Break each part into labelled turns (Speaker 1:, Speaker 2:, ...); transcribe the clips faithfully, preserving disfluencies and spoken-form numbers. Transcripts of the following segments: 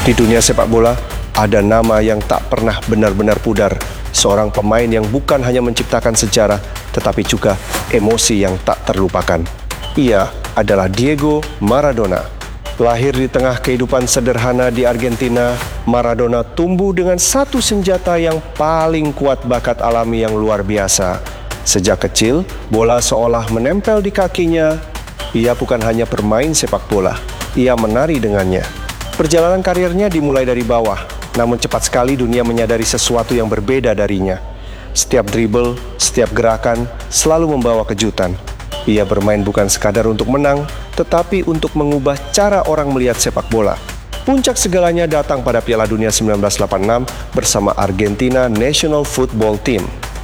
Speaker 1: Di dunia sepak bola, ada nama yang tak pernah benar-benar pudar. Seorang pemain yang bukan hanya menciptakan sejarah, tetapi juga emosi yang tak terlupakan. Ia adalah Diego Maradona. Lahir di tengah kehidupan sederhana di Argentina, Maradona tumbuh dengan satu senjata yang paling kuat, bakat alami yang luar biasa. Sejak kecil, bola seolah menempel di kakinya. Ia bukan hanya bermain sepak bola, ia menari dengannya. Perjalanan karirnya dimulai dari bawah, namun cepat sekali dunia menyadari sesuatu yang berbeda darinya. Setiap dribble, setiap gerakan selalu membawa kejutan. Ia bermain bukan sekadar untuk menang, tetapi untuk mengubah cara orang melihat sepak bola. Puncak segalanya datang pada Piala Dunia seribu sembilan ratus delapan puluh enam bersama Argentina National Football Team.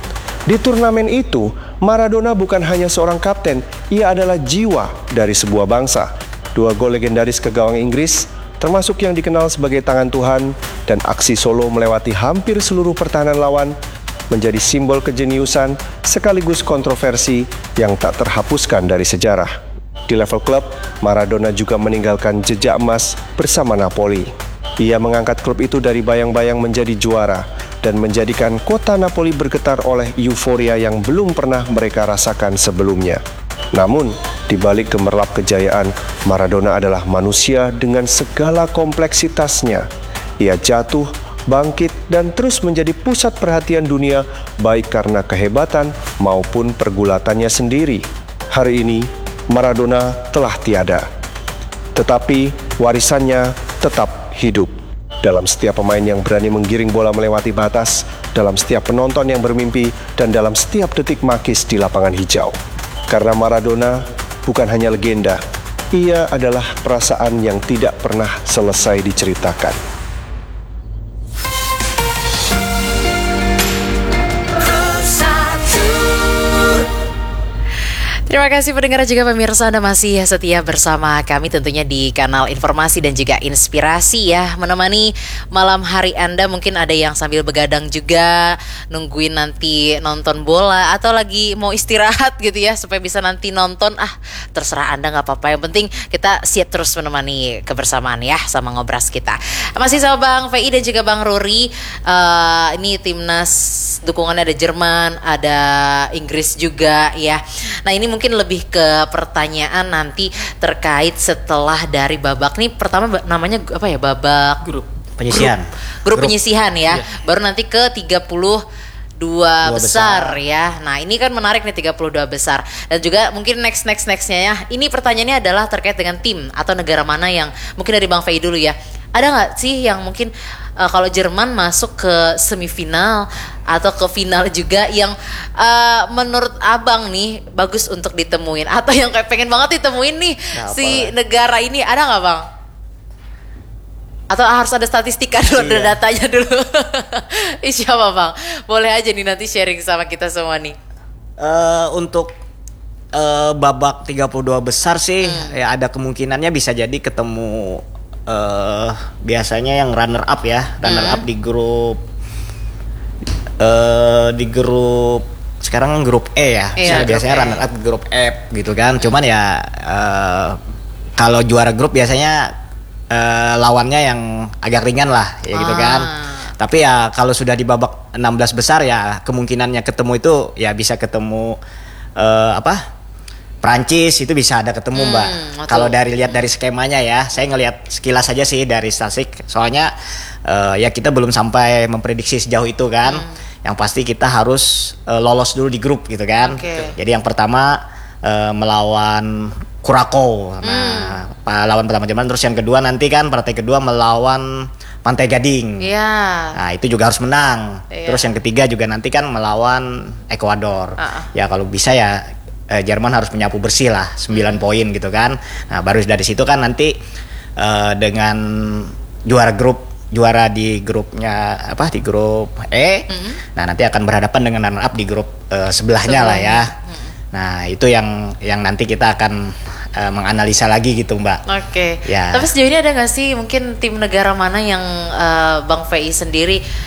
Speaker 1: Di turnamen itu, Maradona bukan hanya seorang kapten, ia adalah jiwa dari sebuah bangsa. Dua gol legendaris ke gawang Inggris, termasuk yang dikenal sebagai tangan Tuhan, dan aksi solo melewati hampir seluruh pertahanan lawan, menjadi simbol kejeniusan sekaligus kontroversi yang tak terhapuskan dari sejarah. Di level klub, Maradona juga meninggalkan jejak emas bersama Napoli. Ia mengangkat klub itu dari bayang-bayang menjadi juara dan menjadikan kota Napoli bergetar oleh euforia yang belum pernah mereka rasakan sebelumnya. Namun, di balik gemerlap kejayaan, Maradona adalah manusia dengan segala kompleksitasnya. Ia jatuh, bangkit, dan terus menjadi pusat perhatian dunia, baik karena kehebatan maupun pergulatannya sendiri. Hari ini, Maradona telah tiada, tetapi warisannya tetap hidup. Dalam setiap pemain yang berani menggiring bola melewati batas, dalam setiap penonton yang bermimpi, dan dalam setiap detik magis di lapangan hijau. Karena Maradona bukan hanya legenda, ia adalah perasaan yang tidak pernah selesai diceritakan.
Speaker 2: Terima kasih pendengar juga pemirsa, Anda masih setia bersama kami tentunya di kanal informasi dan juga inspirasi ya. Menemani malam hari Anda, mungkin ada yang sambil begadang juga, nungguin nanti nonton bola, atau lagi mau istirahat gitu ya, supaya bisa nanti nonton. Ah, terserah Anda, gak apa-apa. Yang penting kita siap terus menemani kebersamaan ya, sama ngobras kita. Masih sama Bang V I dan juga Bang Rory. uh, Ini timnas dukungannya ada Jerman, ada Inggris juga ya. Nah ini mungkin Mungkin lebih ke pertanyaan nanti terkait setelah dari babak nih, pertama namanya apa ya, babak
Speaker 3: grup penyisihan
Speaker 2: grup, grup, grup penyisihan ya, yeah. Baru nanti ke tiga puluh dua besar, besar ya. Nah ini kan menarik nih, tiga puluh dua besar. Dan juga mungkin next next nextnya ya, ini pertanyaannya adalah terkait dengan tim atau negara mana yang mungkin dari Bang Fei dulu ya. Ada nggak sih yang mungkin uh, kalau Jerman masuk ke semifinal atau ke final juga yang uh, menurut abang nih bagus untuk ditemuin, atau yang kayak pengen banget ditemuin nih nah, si negara ini, ada nggak Bang? Atau harus ada statistika dulu, iya. Ada datanya dulu. Siapa Bang? Boleh aja nih nanti sharing sama kita semua nih.
Speaker 3: Uh, untuk uh, babak tiga puluh dua besar sih hmm. ya ada kemungkinannya bisa jadi ketemu uh, biasanya yang runner up ya, runner hmm. up di grup uh, di grup sekarang grup E ya. Iya, biasanya runner up di grup F gitu kan. Cuman ya uh, kalau juara grup biasanya Uh, lawannya yang agak ringan lah ya gitu kan. Ah. Tapi ya kalau sudah di babak enam belas besar ya kemungkinannya ketemu itu ya bisa ketemu uh, apa? Prancis itu bisa ada ketemu hmm, Mbak. Kalau dari lihat dari skemanya ya, saya ngelihat sekilas saja sih dari statistik. Soalnya uh, ya kita belum sampai memprediksi sejauh itu kan. Hmm. Yang pasti kita harus uh, lolos dulu di grup gitu kan. Okay. Jadi yang pertama uh, melawan Curacao, nah hmm. lawan pertama Jerman, terus yang kedua nanti kan partai kedua melawan Pantai Gading, yeah. Nah itu juga harus menang, yeah. Terus yang ketiga juga nanti kan melawan Ekuador, uh-uh. Ya kalau bisa ya eh, Jerman harus menyapu bersih lah sembilan hmm. poin gitu kan, nah baru dari situ kan nanti eh, dengan juara grup juara di grupnya apa di grup E, hmm. Nah nanti akan berhadapan dengan runner up di grup eh, sebelahnya Sebelum. lah ya. Hmm. Nah itu yang yang nanti kita akan uh, menganalisa lagi gitu Mbak. Oke.
Speaker 2: Okay. Ya. Tapi sejauh ini ada nggak sih mungkin tim negara mana yang uh, Bang V I sendiri